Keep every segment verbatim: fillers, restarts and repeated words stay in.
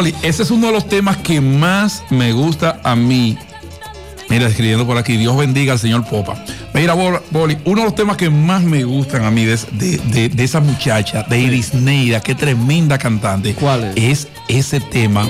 Boli, ese es uno de los temas que más me gusta a mí. Mira, escribiendo por aquí, Dios bendiga al señor Popa. Mira, Boli, uno de los temas que más me gustan a mí de, de, de, de esa muchacha, de Irisneida, qué tremenda cantante. ¿Cuál es? Es ese tema,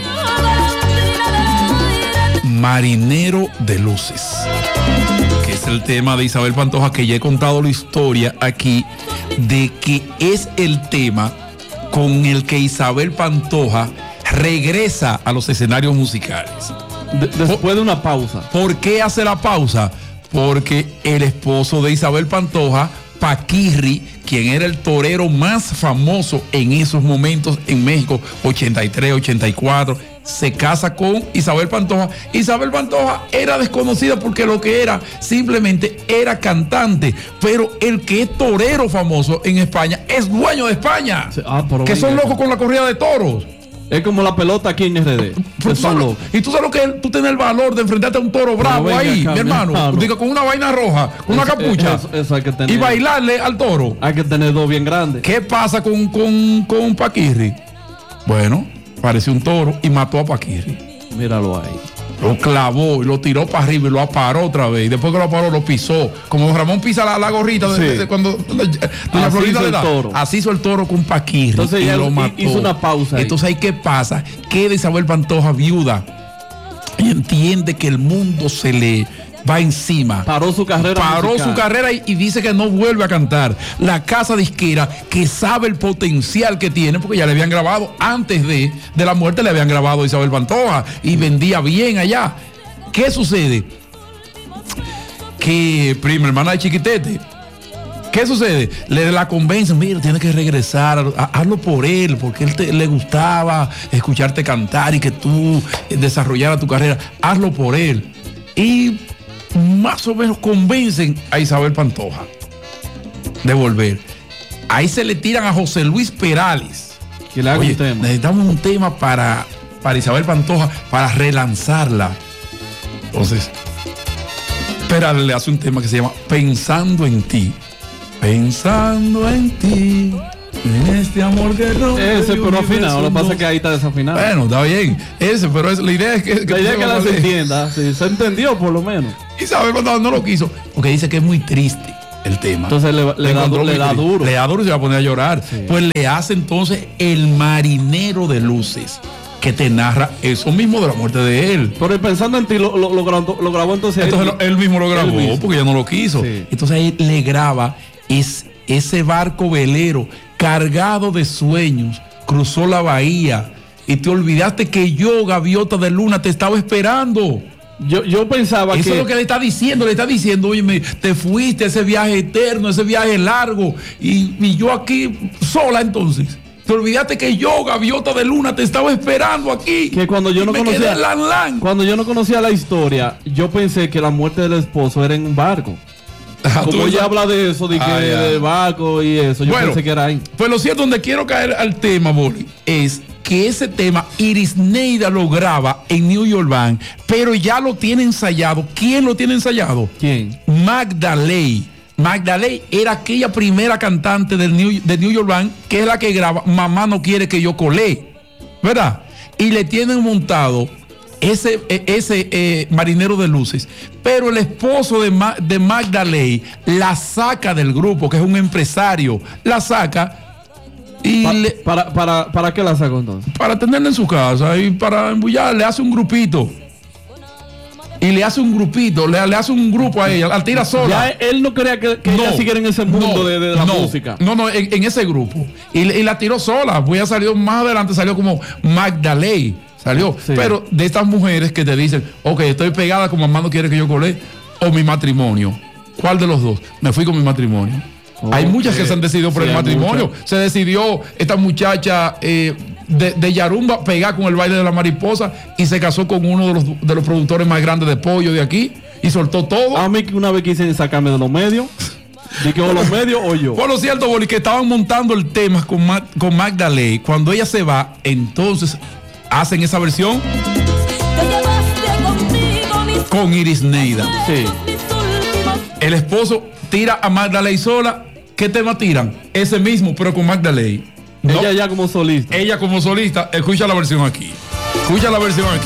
Marinero de Luces, que es el tema de Isabel Pantoja, que ya he contado la historia aquí, de que es el tema con el que Isabel Pantoja regresa a los escenarios musicales. De, después de una pausa. ¿Por qué hace la pausa? Porque el esposo de Isabel Pantoja, Paquirri, quien era el torero más famoso en esos momentos en México, ochenta y tres, ochenta y cuatro, se casa con Isabel Pantoja. Isabel Pantoja era desconocida porque lo que era simplemente era cantante, pero el que es torero famoso en España es dueño de España, ah, que son locos con la corrida de toros. Es como la pelota aquí en R D. Solo, y tú sabes lo que es, tú tienes el valor de enfrentarte a un toro bravo venga, ahí, acá, mi hermano. hermano. Digo, con una vaina roja, con es, una capucha. Eso, eso hay que tener, y bailarle al toro. Hay que tener dos bien grandes. ¿Qué pasa con, con, con Paquirri? Bueno, pareció un toro y mató a Paquirri. Míralo ahí. Lo clavó y lo tiró para arriba y lo aparó otra vez. Y después que lo aparó, lo pisó. Como Ramón pisa la, la gorrita de, sí. de, de cuando doña Florinda le da. Así hizo el toro con Paquirri. Entonces y ya lo mató. Hizo una pausa. Ahí. Entonces ahí qué pasa, queda Isabel Pantoja viuda y entiende que el mundo se le va encima. Paró su carrera. Paró musical. su carrera y, y dice que no vuelve a cantar. La casa disquera, que sabe el potencial que tiene, porque ya le habían grabado antes de, de la muerte, le habían grabado a Isabel Pantoja y vendía bien allá. ¿Qué sucede? Que prima hermana de Chiquitete, ¿qué sucede? Le la convencen, mira, tiene que regresar, a, hazlo por él, porque él te, le gustaba escucharte cantar y que tú desarrollaras tu carrera, hazlo por él. Y más o menos convencen a Isabel Pantoja de volver. Ahí se le tiran a José Luis Perales. Que le haga Oye, un tema. Necesitamos un tema para, para Isabel Pantoja, para relanzarla. Entonces, Perales le hace un tema que se llama Pensando en ti. Pensando en ti, en este amor que no. Ese, pero afinado, lo que pasa es que ahí está desafinado. Bueno, está bien. Ese, pero es, la idea es que. que la idea es que la se entienda. Sí, se entendió por lo menos. Isabel Pantoja no lo quiso, porque dice que es muy triste el tema. Entonces le, le, le, da, le da duro. Le da duro y se va a poner a llorar. Sí. Pues le hace entonces El Marinero de Luces, que te narra eso mismo de la muerte de él. Pero Pensando en ti lo, lo, lo, grabó, lo grabó entonces. Entonces él, él mismo lo grabó mismo. porque ya no lo quiso. Sí. Entonces ahí le graba es, ese barco velero cargado de sueños, cruzó la bahía y te olvidaste que yo, gaviota de luna, te estaba esperando. Yo, yo pensaba eso que... es lo que le está diciendo, le está diciendo, oye, me, te fuiste, ese viaje eterno, ese viaje largo, y, y yo aquí sola entonces. Te olvidaste que yo, gaviota de luna, te estaba esperando aquí. Que cuando yo no conocía lan, lan. Cuando yo no conocía la historia, yo pensé que la muerte del esposo era en un barco. Ah, como ella habla de eso, de, ah, que, de barco y eso, yo bueno, pensé que era ahí. Pues lo cierto, donde quiero caer al tema, Boli, es que ese tema Irisneida lo graba en New York Band, pero ya lo tiene ensayado. ¿Quién lo tiene ensayado? ¿Quién? Magdaley. Magdaley era aquella primera cantante del New, de New York Band, que es la que graba Mamá no quiere que yo colé, ¿verdad? Y le tienen montado ese, ese eh, Marinero de Luces, pero el esposo de, Ma, de Magdaley la saca del grupo, que es un empresario, la saca y pa, le, para, para, ¿Para qué la sacó entonces? Para tenerla en su casa y para embullar, le hace un grupito. Y le hace un grupito, le, le hace un grupo a ella, la tira sola. Ya él no quería que, que no, ella siguiera en ese mundo no, de, de la no, música. No, no, en, en ese grupo. Y, y la tiró sola. Pues ya salió más adelante, salió como Magdaley. Salió. Sí. Pero de estas mujeres que te dicen, ok, estoy pegada como mamá no quiere que yo cole, o mi matrimonio. ¿Cuál de los dos? Me fui con mi matrimonio. Okay. Hay muchas que se han decidido por sí, el matrimonio. Muchas. Se decidió esta muchacha eh, de, de Yarumba pegar con el baile de la mariposa y se casó con uno de los, de los productores más grandes de pollo de aquí y soltó todo. A mí una vez quise sacarme de los medios. ¿De que o los medios o yo? Por lo cierto, Boli, que estaban montando el tema con, Ma, con Magdaley. Cuando ella se va, entonces hacen esa versión con Irisneida. Sí. El esposo tira a Magdaley sola. ¿Qué tema tiran? Ese mismo, pero con Magdaley. ¿No? Ella ya como solista. Ella como solista. Escucha la versión aquí. Escucha la versión aquí.